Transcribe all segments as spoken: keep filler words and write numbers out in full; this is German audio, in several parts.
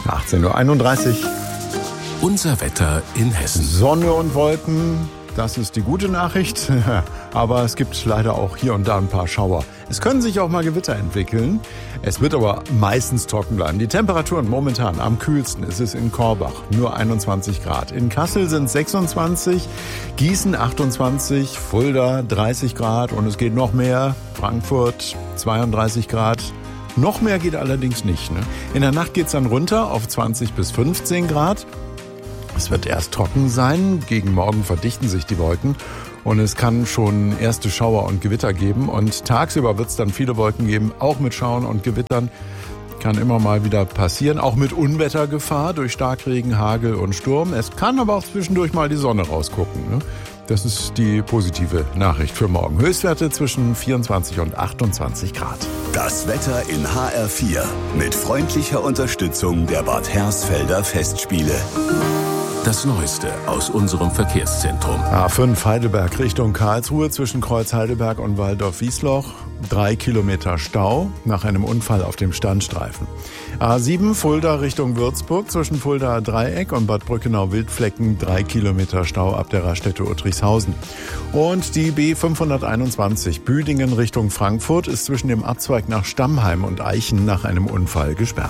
achtzehn Uhr einunddreißig. Unser Wetter in Hessen. Sonne und Wolken, das ist die gute Nachricht. Aber es gibt leider auch hier und da ein paar Schauer. Es können sich auch mal Gewitter entwickeln. Es wird aber meistens trocken bleiben. Die Temperaturen momentan am kühlsten ist es in Korbach, nur einundzwanzig Grad. In Kassel sind sechsundzwanzig, Gießen achtundzwanzig, Fulda dreißig Grad und es geht noch mehr. Frankfurt zweiunddreißig Grad. Noch mehr geht allerdings nicht. Ne? In der Nacht geht's dann runter auf zwanzig bis fünfzehn Grad. Es wird erst trocken sein, gegen Morgen verdichten sich die Wolken und es kann schon erste Schauer und Gewitter geben. Und tagsüber wird es dann viele Wolken geben, auch mit Schauern und Gewittern. Kann immer mal wieder passieren, auch mit Unwettergefahr durch Starkregen, Hagel und Sturm. Es kann aber auch zwischendurch mal die Sonne rausgucken. Ne? Das ist die positive Nachricht für morgen. Höchstwerte zwischen vierundzwanzig und achtundzwanzig Grad. Das Wetter in H R vier mit freundlicher Unterstützung der Bad Hersfelder Festspiele. Das Neueste aus unserem Verkehrszentrum. A fünf Heidelberg Richtung Karlsruhe zwischen Kreuz Heidelberg und Walldorf-Wiesloch. Drei Kilometer Stau nach einem Unfall auf dem Standstreifen. A sieben Fulda Richtung Würzburg zwischen Fuldaer Dreieck und Bad Brückenau-Wildflecken. Drei Kilometer Stau ab der Raststätte Uttrichshausen. Und die B fünfhunderteinundzwanzig Büdingen Richtung Frankfurt ist zwischen dem Abzweig nach Stammheim und Eichen nach einem Unfall gesperrt.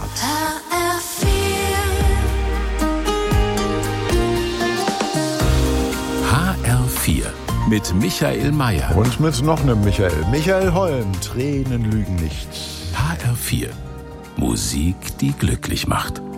H R vier mit Michael Mayer. Und mit noch einem Michael. Michael Holm, Tränen lügen nicht. H R vier. Musik, die glücklich macht.